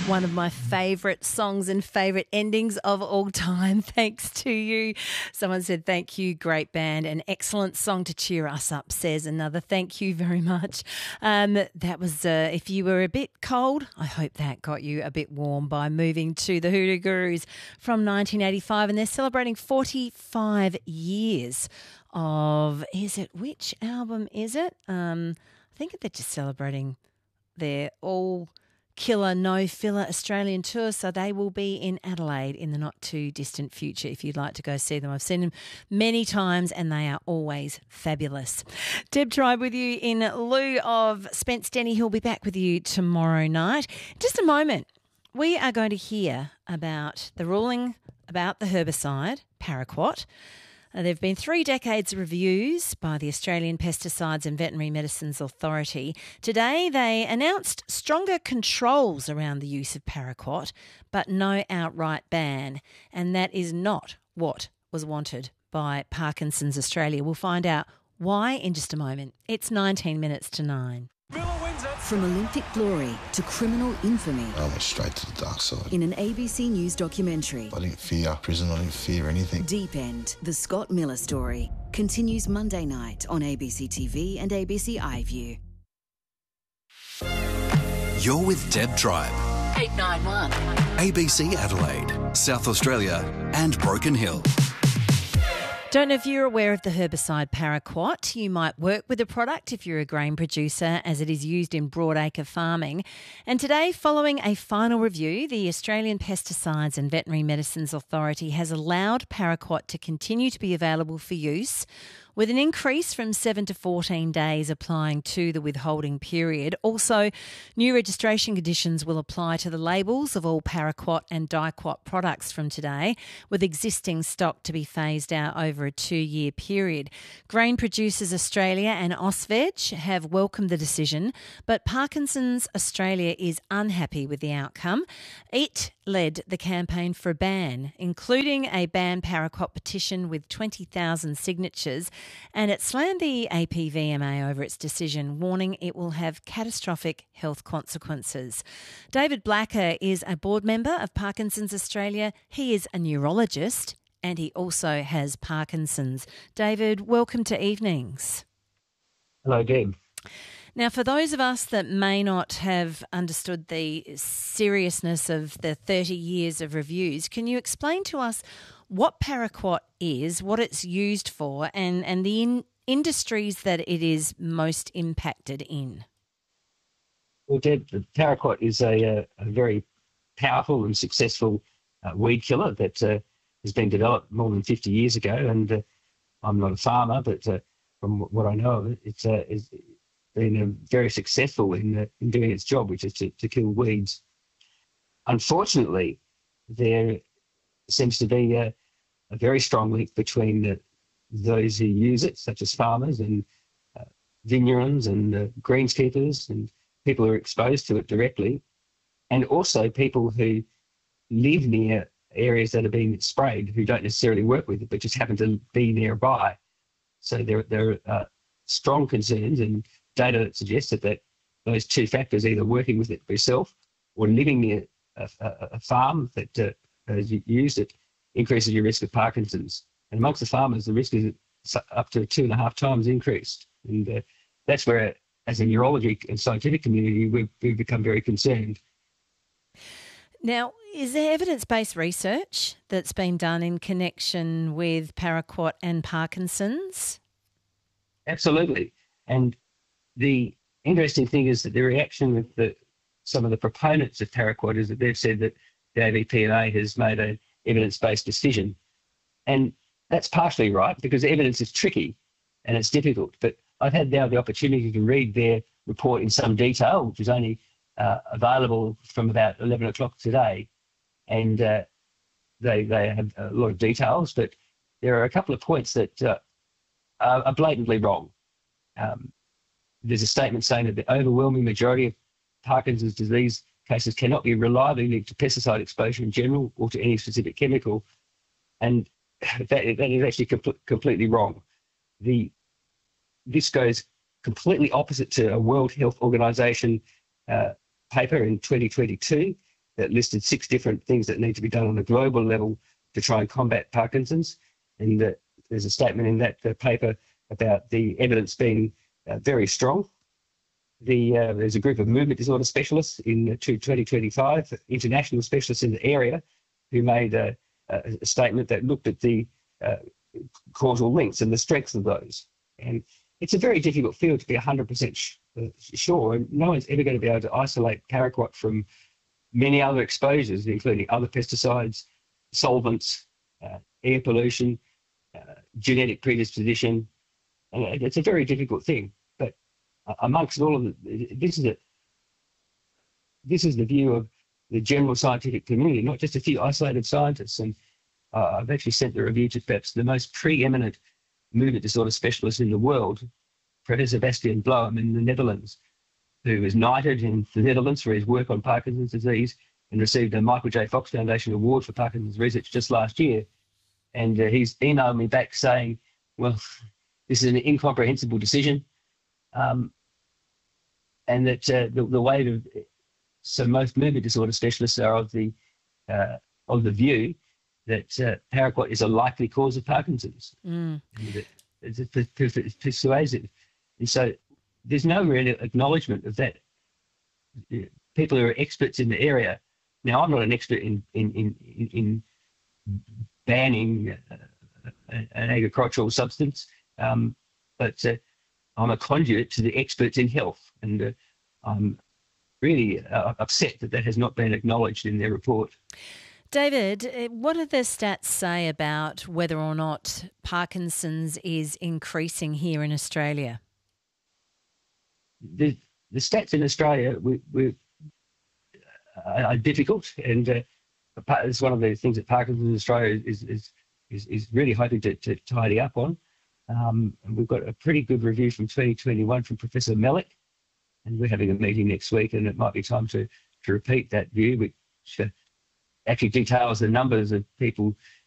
One of my favourite songs and favourite endings of all time. Thanks to you. Someone said, thank you, great band. An excellent song to cheer us up, says another. Thank you very much. That was, if you were a bit cold, I hope that got you a bit warm by moving to the Hoodoo Gurus from 1985. And they're celebrating 45 years of, which album is it? I think they're just celebrating their all killer, no filler Australian tour, so they will be in Adelaide in the not too distant future if you'd like to go see them. I've seen them many times and they are always fabulous. Deb Tribe with you in lieu of Spence Denny, who'll be back with you tomorrow night. In just a moment, we are going to hear about the ruling about the herbicide paraquat. There have been 3 decades of reviews by the Australian Pesticides and Veterinary Medicines Authority. Today they announced stronger controls around the use of paraquat, but no outright ban. And that is not what was wanted by Parkinson's Australia. We'll find out why in just a moment. It's 19 minutes to 9. From Olympic glory to criminal infamy. I went straight to the dark side. In an ABC News documentary. I didn't fear prison, I didn't fear anything. Deep End, the Scott Miller story, continues Monday night on ABC TV and ABC iView. You're with Deb Tribe. 891. ABC Adelaide, South Australia and Broken Hill. Don't know if you're aware of the herbicide paraquat. You might work with the product if you're a grain producer, as it is used in broadacre farming. And today, following a final review, the Australian Pesticides and Veterinary Medicines Authority has allowed paraquat to continue to be available for use, with an increase from 7 to 14 days applying to the withholding period. Also, new registration conditions will apply to the labels of all paraquat and diquat products from today, with existing stock to be phased out over a 2-year period. Grain Producers Australia and Ausveg have welcomed the decision, but Parkinson's Australia is unhappy with the outcome. It led the campaign for a ban, including a ban paraquat petition with 20,000 signatures, and it slammed the APVMA over its decision, warning it will have catastrophic health consequences. David Blacker is a board member of Parkinson's Australia. He is a neurologist and he also has Parkinson's. David, welcome to Evenings. Hello, Deb. Now, for those of us that may not have understood the seriousness of the 30 years of reviews, can you explain to us what paraquat is, what it's used for, and the industries that it is most impacted in? Well, Deb, the paraquat is a very powerful and successful weed killer that has been developed more than 50 years ago. And I'm not a farmer, but from what I know of it, it's been very successful in doing its job, which is to kill weeds. Unfortunately, there seems to be a very strong link between those who use it, such as farmers and vignerons and greenskeepers and people who are exposed to it directly, and also people who live near areas that are being sprayed who don't necessarily work with it but just happen to be nearby. So there are strong concerns and data that suggests that those two factors, either working with it yourself or living near a farm that has used it, increases your risk of Parkinson's. And amongst the farmers, the risk is up to 2.5 times increased. And that's where, as a neurology and scientific community, we've become very concerned. Now, is there evidence-based research that's been done in connection with paraquat and Parkinson's? Absolutely. And the interesting thing is that the reaction with some of the proponents of paraquat is that they've said that the AVPMA has made an evidence-based decision. And that's partially right, because evidence is tricky and it's difficult. But I've had now the opportunity to read their report in some detail, which is only available from about 11 o'clock today. And they have a lot of details, but there are a couple of points that are blatantly wrong. There's a statement saying that the overwhelming majority of Parkinson's disease cases cannot be reliably linked to pesticide exposure in general or to any specific chemical. And that is actually completely wrong. This goes completely opposite to a World Health Organization paper in 2022, that listed 6 different things that need to be done on a global level to try and combat Parkinson's. And there's a statement in that paper about the evidence being very strong. There's a group of movement disorder specialists in 2025, international specialists in the area, who made a statement that looked at the causal links and the strengths of those. And it's a very difficult field to be 100% sure, and no one's ever going to be able to isolate paraquat from many other exposures, including other pesticides, solvents, air pollution, genetic predisposition. And it's a very difficult thing. But amongst all of this is the view of the general scientific community, not just a few isolated scientists. And I've actually sent the review to perhaps the most preeminent movement disorder specialist in the world, Professor Bastiaan Bloem in the Netherlands, who was knighted in the Netherlands for his work on Parkinson's disease and received a Michael J. Fox Foundation Award for Parkinson's research just last year. And he's emailed me back saying, well, this is an incomprehensible decision, and that the way to... So most movement disorder specialists are of the view that paraquat is a likely cause of Parkinson's. And it's persuasive. And so there's no real acknowledgement of that. People who are experts in the area. Now, I'm not an expert in banning an agricultural substance, but I'm a conduit to the experts in health, and I'm really upset that has not been acknowledged in their report. David, what do the stats say about whether or not Parkinson's is increasing here in Australia? The stats in Australia are difficult, and it's one of the things that Parkinson's Australia is really hoping to tidy up on. And we've got a pretty good review from 2021 from Professor Mellick, and we're having a meeting next week, and it might be time to repeat that view, which actually details the numbers of people